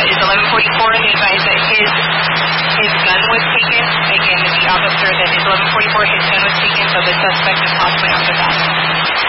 is 11:44. They advise that his gun was taken. Again, the officer that is 11:44, his gun was taken, so the suspect is possibly